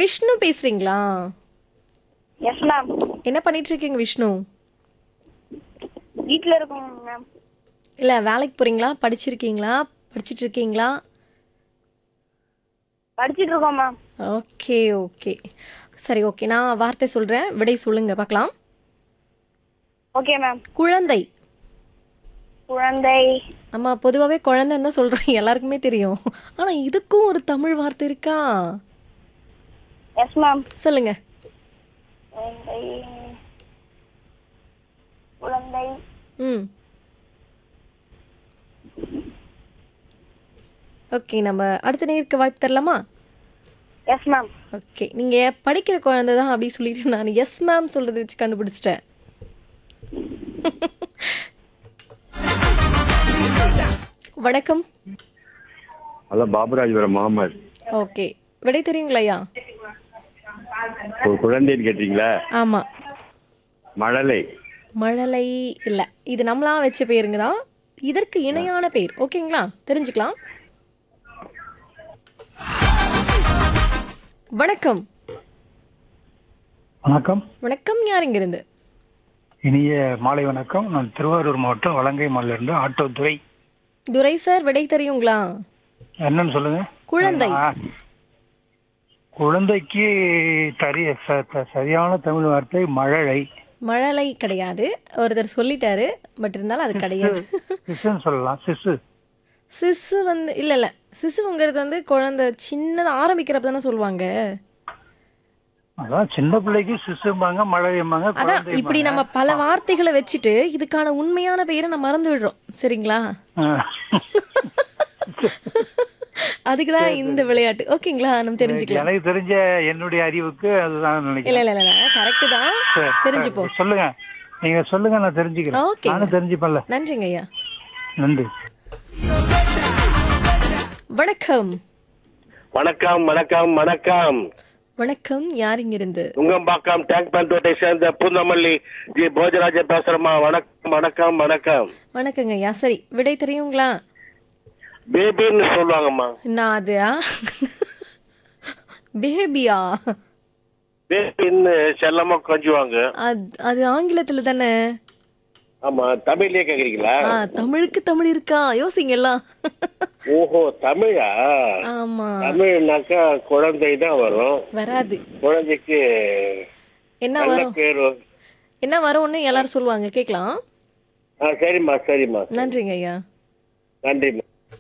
விஷ்ணு பேசுறீங்களா? Yes ma'am. என்ன பண்ணிட்டு இருக்கீங்க விஷ்ணு? வீட்டில் இருக்கோம் மேம். இல்ல வேலைக்கு போறீங்களா? படிச்சிருக்கீங்களா? படிச்சிட்டு இருக்கீங்களா? படிச்சிட்டு இருக்கோம் மேம். Okay okay. சரி ஓகே, நான் வார்த்தை சொல்றேன், விடை சொல்லுங்க பார்க்கலாம். Okay ma'am. குழந்தை. குழந்தை. நம்ம பொதுவாகவே குழந்தைன்னு தான் சொல்றோம், எல்லாருக்குமே தெரியும். ஆனா இதுக்கும் ஒரு தமிழ் வார்த்தை இருக்கா? Yes ma'am. சொல்லுங்க. குழந்தை. குழந்தை. ம். ஓகே, நம்ம அடுத்த நேருக்கு வாய்ப்பு தரலாமா? Yes ma'am. ஓகே, நீங்க படிக்கிற குழந்தை தான் அப்படி சொல்லிட்டு நான் எஸ் மேம் சொல்றதை வச்சு கண்டுபிடிச்சிட்டேன். வணக்கம். ஹலோ, பாபுராஜபுரம் முகமது. ஓகே, விடை தெரியுங்களையா? ஒரு குழந்தைன்னு கேட்டீங்களா? ஆமா. மழலை. மழலை இல்ல, இது நம்மளா வச்ச பேருங்க தான். இதற்கு இணையான பேர். ஓகேங்களா, தெரிஞ்சுக்கலாம். வணக்கம். வணக்கம். வணக்கம், யாருங்க இருந்து? இனிய மாலை வணக்கம். நான் திருவாரூர் மாவட்டம் வலங்கை மாலிலிருந்து ஆட்டோ துரை. துரை சார், விடை தெரியுங்களா? என்னன்னு சொல்லுங்க. குழந்தை. குழந்தைக்கு சரியான தமிழ் வார்த்தை மழலை. மழலை கிடையாது, ஒருத்தர் சொல்லிட்டாரு. பட் இருந்தாலும் அது கிடையாது. சிசுன்னு சொல்லலாம். சிசு. சிசு வந்து இல்ல இல்ல, சிசுங்கிறது வந்து குழந்தை சின்னதா ஆரம்பிக்கிறப்ப தானே சொல்லுவாங்க. அதான் சின்ன பிள்ளைக்கு சிசும்பாங்க, மழலைம்பாங்க, அதான் இப்படி நம்ம பல வார்த்தைகளை வச்சுட்டு இதுக்கான உண்மையான பெயரை நம்ம மறந்து விடுறோம். சரிங்களா? அதுக்குதான் இந்த விளையாட்டு. ஓகேங்களா, நம்ம தெரிஞ்சுக்கலாம். எனக்கு தெரிஞ்ச என்னுடைய அறிவுக்கு அதுதான் இல்ல நினைக்கிறேன். இல்ல இல்ல, கரெக்ட் தான். தெரிஞ்சுப்போம். சொல்லுங்க, நீங்க சொல்லுங்க, நான் தெரிஞ்சுக்கிறேன். ஓகே, நானும் தெரிஞ்சுப்பேன்ல. நன்றிங்க ஐயா. நன்றி. வணக்கம். வணக்கம் வணக்கம் வணக்கம் வணக்கம், யார் இங்க இருந்து? நுங்கம்பாக்கம் டேங்க் பண்ரோட்டை சேர்ந்த பூந்தமல்லி ஜி போஜராஜ பேசுறமா. வணக்கம் வணக்கம் வணக்கம். வணக்கங்க ஐயா. சரி, விடை தெரியுங்களா? பேபின்னு சொல்லுவாங்கம்மா. நான் அது பேபியா? பேபின்னு செல்லமா கொஞ்சுவாங்க. அது ஆங்கிலத்துல தானே? ஆமா, தமிழ்லயே கேக்குறீங்களா? தமிழுக்கு தமிழ் இருக்கா, யோசிங்க எல்லாம். ஓஹோ, தமிழா? ஆமா. தமிழ்னாக்கா குழந்தை தான் வரும். வராது. குழந்தைக்கு என்ன நல்ல வரும்? பேரு என்ன வரும்னு எல்லாரும் சொல்லுவாங்க, கேட்கலாம். சரிம்மா சரிம்மா. நன்றிங்க ஐயா. நன்றிம்மா.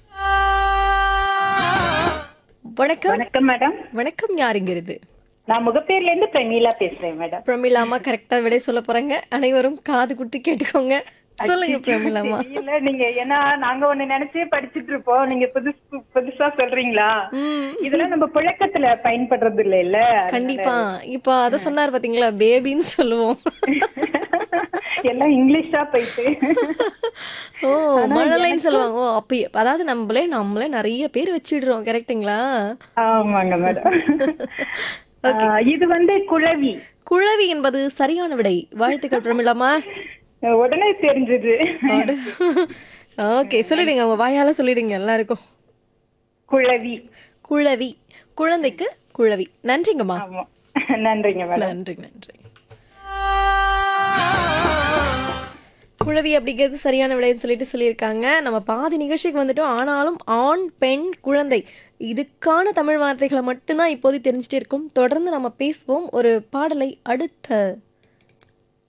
வணக்கம். வணக்கம் மேடம். வணக்கம், யார் இங்க இருந்து? நான் முகப்பேர்ல இருந்து பிரமீளா பேசுறேன் மேடம். பிரமிளாமா கரெக்டா விடை சொல்ல போறாங்க. அனைவரும் காது குடுத்து கேட்டுக்கோங்க. சொல்லுங்க பிரமிளாமா. இல்ல, நீங்க ஏன்னா நாங்க ஒண்ணு நினைச்சே படிச்சிட்டு இருப்போம். நீங்க புதுசா சொல்றீங்களா? இதெல்லாம் நம்ம புழக்கத்துல பயன்படுறது இல்ல. கண்டிப்பா. இப்ப அத சொன்னார் பாத்தீங்களா, பேபின்னு சொல்லுவோம். எல்லாம் இங்கிலீஷா போயிட்டு. ஓ, மழலைன்னு சொல்லுவாங்க. ஓ, அப்ப அதாவது நம்மளே நிறைய பேர் வச்சிடுறோம். கரெக்ட்டுங்களா? ஆமாங்க மேடம். இது வந்து குழவி. குழவி என்பது சரியான விடை. வாழ்த்துக்கள் பிரமிளாமா. உடனே தெரிஞ்சது. ஓகே, சொல்லிடுங்க, உங்க வாயால சொல்லிடுங்க எல்லாருக்கும். குழவி. குழவி, குழந்தைக்கு குழவி. நன்றிங்கம்மா. ஆமா, நன்றிங்க மேடம். நன்றி நன்றி. குழவி அப்படிங்கிறது சரியான விடைன்னு சொல்லியிருக்காங்க. நம்ம பாதி நிகழ்ச்சிக்கு வந்துட்டோம். ஆனாலும் ஆண், பெண், குழந்தை இதுக்கான தமிழ் வார்த்தைகளை மட்டும்தான் இப்போதைக்கு தெரிஞ்சுட்டே இருக்கும். தொடர்ந்து நம்ம பேசுவோம் ஒரு பாடலை அடுத்த